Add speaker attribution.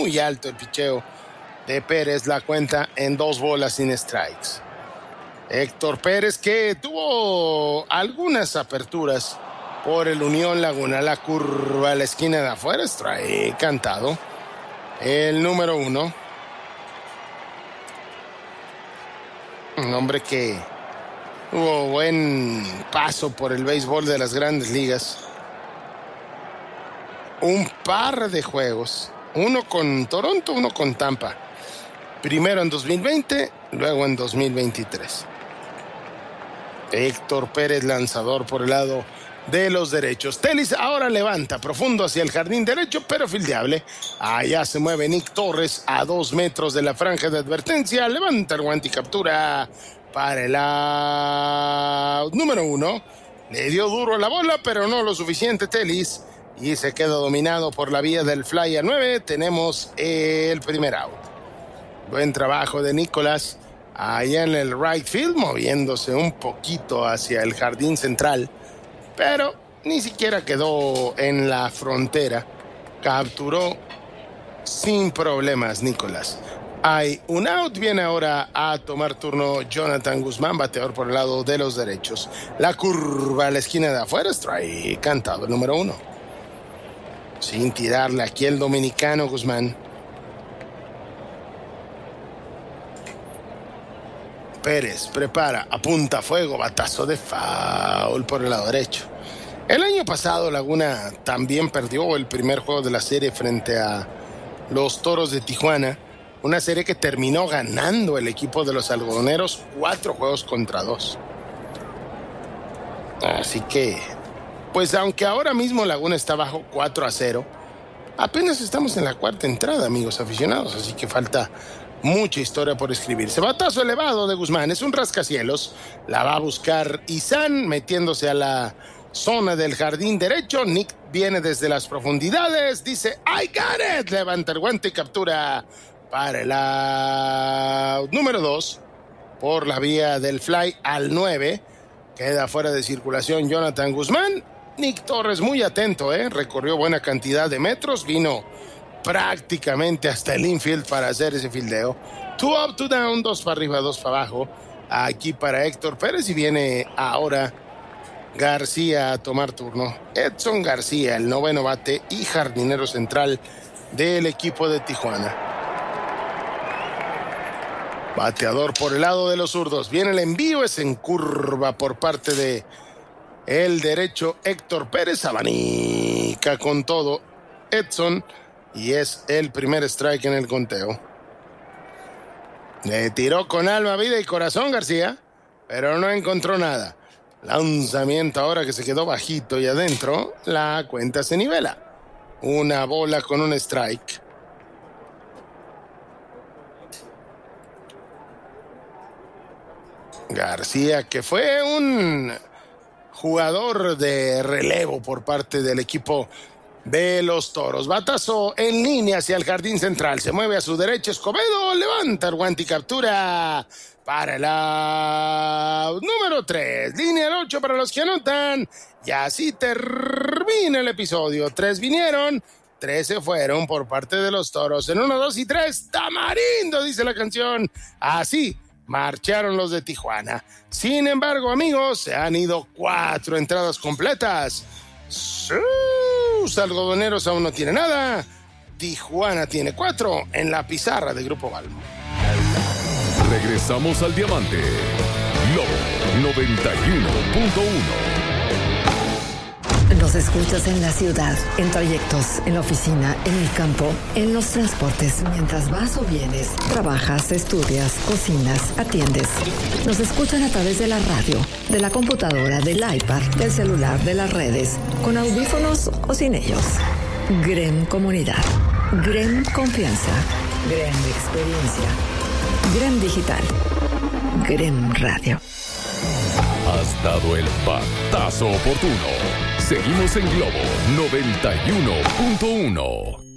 Speaker 1: muy alto el picheo de Pérez, la cuenta en 2 bolas sin strikes. Héctor Pérez, que tuvo algunas aperturas por el Unión Laguna, la curva a la esquina de afuera, strike cantado. El número 1. Un hombre que tuvo buen paso por el béisbol de las Grandes Ligas. Un par de juegos, uno con Toronto, uno con Tampa. Primero en 2020, luego en 2023. Héctor Pérez, lanzador por el lado de los derechos. Telis ahora levanta profundo hacia el jardín derecho, pero fildeable. Allá se mueve Nick Torres a 2 metros de la franja de advertencia. Levanta el guante y captura para el out número 1. Le dio duro a la bola, pero no lo suficiente Telis. Y se queda dominado por la vía del fly a 9. Tenemos el primer out. Buen trabajo de Nicolás allá en el right field, moviéndose un poquito hacia el jardín central, pero ni siquiera quedó en la frontera. Capturó sin problemas Nicolás. Hay un out, viene ahora a tomar turno Jonathan Guzmán, bateador por el lado de los derechos. La curva a la esquina de afuera, strike cantado, el número 1. Sin tirarle aquí el dominicano Guzmán. Pérez prepara, apunta fuego, batazo de foul por el lado derecho. El año pasado Laguna también perdió el primer juego de la serie frente a los Toros de Tijuana, una serie que terminó ganando el equipo de los algodoneros 4-2. Así que, pues aunque ahora mismo Laguna está bajo 4-0, apenas estamos en la cuarta entrada, amigos aficionados, así que falta mucha historia por escribirse. Batazo elevado de Guzmán, es un rascacielos. La va a buscar Izan, metiéndose a la zona del jardín derecho. Nick viene desde las profundidades, dice I got it, levanta el guante y captura para el out número 2 por la vía del fly al 9. Queda fuera de circulación Jonathan Guzmán. Nick Torres muy atento, recorrió buena cantidad de metros, vino prácticamente hasta el infield para hacer ese fildeo. 2 up, 2 down, 2 para arriba, 2 para abajo. Aquí para Héctor Pérez y viene ahora García a tomar turno. Edson García, el 9º bate y jardinero central del equipo de Tijuana. Bateador por el lado de los zurdos. Viene el envío, es en curva por parte de el derecho Héctor Pérez. Abanica con todo Edson. Y es el primer strike en el conteo. Le tiró con alma, vida y corazón García, pero no encontró nada. Lanzamiento ahora que se quedó bajito y adentro. La cuenta se nivela. Una bola con un strike. García, que fue un jugador de relevo por parte del equipo de los Toros. Batazo en línea hacia el jardín central. Se mueve a su derecha Escobedo. Levanta el guante y captura para el out número 3. Línea al 8 para los que anotan. Y así termina el episodio. 3 vinieron, 3 se fueron por parte de los Toros. En 1, 2 y 3, Tamarindo, dice la canción. Así marcharon los de Tijuana. Sin embargo, amigos, se han ido 4 entradas completas. Sus algodoneros aún no tienen nada. Tijuana tiene 4 en la pizarra de Grupo Balmo.
Speaker 2: Regresamos al Diamante. Lobo 91.1.
Speaker 3: Nos escuchas en la ciudad, en trayectos, en la oficina, en el campo, en los transportes. Mientras vas o vienes, trabajas, estudias, cocinas, atiendes. Nos escuchan a través de la radio, de la computadora, del iPad, del celular, de las redes, con audífonos o sin ellos. GREM Comunidad, GREM Confianza, GREM Experiencia, GREM Digital, GREM Radio.
Speaker 2: Has dado el batazo oportuno. Seguimos en Globo 91.1.